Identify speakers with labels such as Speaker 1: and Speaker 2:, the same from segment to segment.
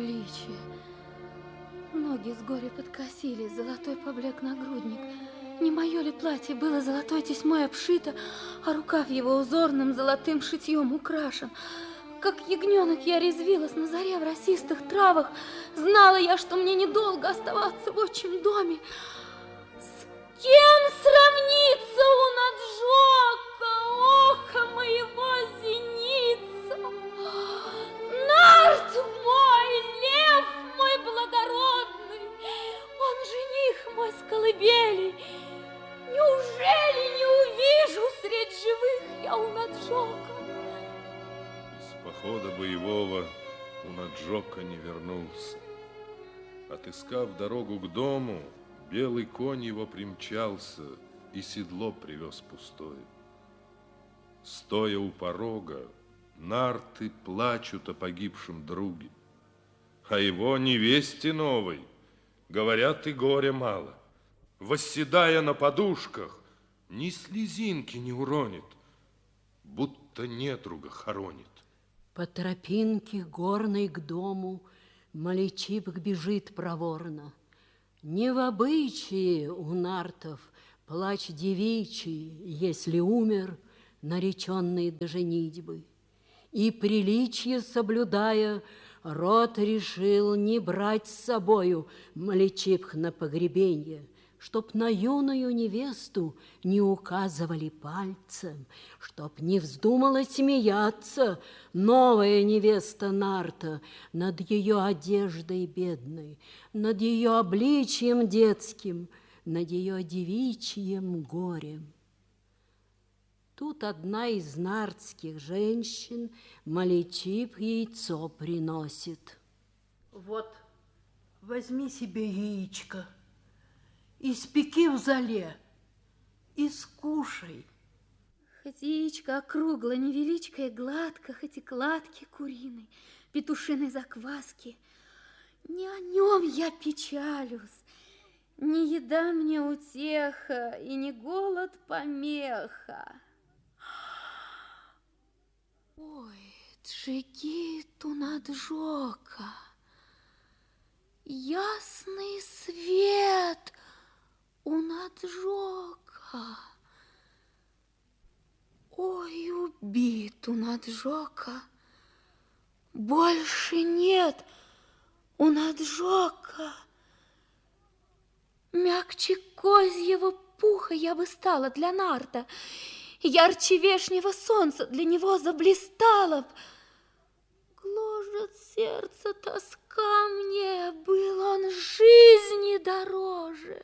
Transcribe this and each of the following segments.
Speaker 1: приличие. Ноги с горя подкосились, золотой поблек нагрудник. Не мое ли платье было золотой тесьмой обшито, а рукав его узорным золотым шитьем украшен? Как ягненок я резвилась на заре в росистых травах. Знала я, что мне недолго оставаться в отчим доме. С кем сравнится унаджока око моего зеница? Нарт мой, лев мой благородный, он жених мой с колыбели. Неужели не увижу средь живых я унаджока?
Speaker 2: Из похода боевого унаджока не вернулся. Отыскав дорогу к дому, белый конь его примчался и седло привез пустое. Стоя у порога, нарты плачут о погибшем друге, а его невесте новой, говорят, и горя мало. Восседая на подушках, ни слезинки не уронит, будто недруга хоронит.
Speaker 3: По тропинке горной к дому Маличип бежит проворно. Не в обычае у нартов плач девичий, если умер нареченный до женитьбы. И приличие соблюдая, род решил не брать с собою Маличипх на погребенье, чтоб на юную невесту не указывали пальцем, чтоб не вздумала смеяться новая невеста нарта над ее одеждой бедной, над ее обличием детским, над ее девичьим горем. Тут одна из нартских женщин Маличип яйцо приносит.
Speaker 4: Вот, возьми себе яичко, испеки в золе и скушай.
Speaker 1: Хоть яичко округло, невеличко и гладко, хоть и кладки куриной, петушиной закваски, не о нем я печалюсь. Не еда мне утеха, и не голод помеха. Ой, Джигиту наджока, ясный свет у наджока. Ой, убит у наджока, больше нет у наджока. Мягче козьего пуха я бы стала для нарта, ярче вешнего солнца для него заблистала б. Гложет сердце тоска мне, был он жизни дороже.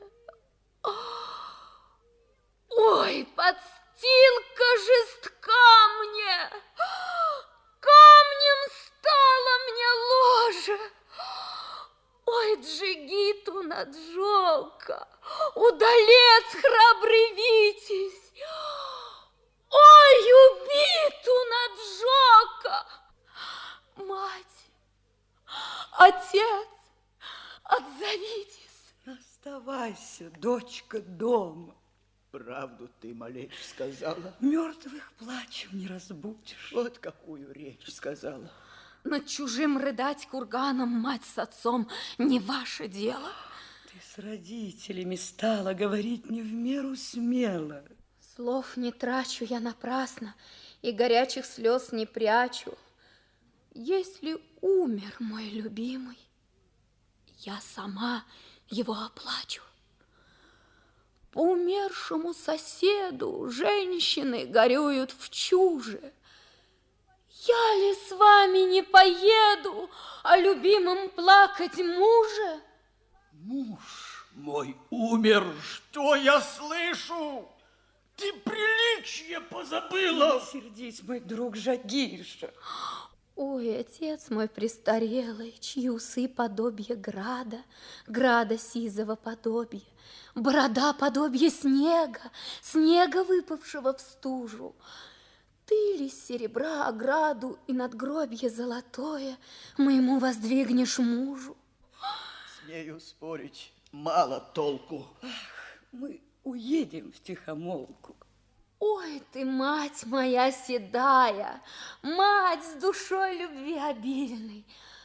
Speaker 1: Ой, подстилка жестка мне, камнем стало мне ложе. Ой, Джигиту наджока, удалец храбрый витязь, ой, убиту наджока. Мать, отец, отзовитесь.
Speaker 5: Оставайся, дочка, дома.
Speaker 6: Правду ты, малейшь, сказала.
Speaker 5: Мертвых плачем не разбудишь.
Speaker 6: Вот какую речь сказала.
Speaker 1: Над чужим рыдать курганом, мать с отцом, не ваше дело.
Speaker 5: Ты с родителями стала говорить не в меру смело.
Speaker 1: Слов не трачу я напрасно и горячих слез не прячу. Если умер мой любимый, я сама его оплачу. По умершему соседу женщины горюют в чуже. Я ли с вами не поеду о любимом плакать муже?
Speaker 6: Муж мой умер, что я слышу? Ты приличие позабыла.
Speaker 5: Не сердись, мой друг Жагиша.
Speaker 1: Ой, отец мой престарелый, чьи усы подобие града, града сизого подобие, борода подобие снега, снега, выпавшего в стужу. Ты ли с серебра ограду и надгробье золотое моему воздвигнешь мужу?
Speaker 6: Смею спорить, мало толку.
Speaker 5: Ах, мы уедем втихомолку.
Speaker 1: Ой, ты, мать моя седая, мать с душой любви обильной,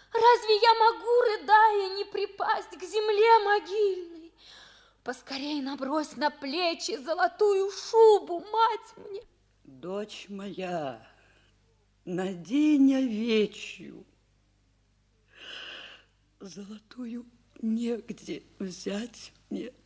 Speaker 1: Разве я могу, рыдая, не припасть к земле могильной? Поскорей набрось на плечи золотую шубу, мать мне.
Speaker 5: Дочь моя, надень овечью. Золотую негде взять мне.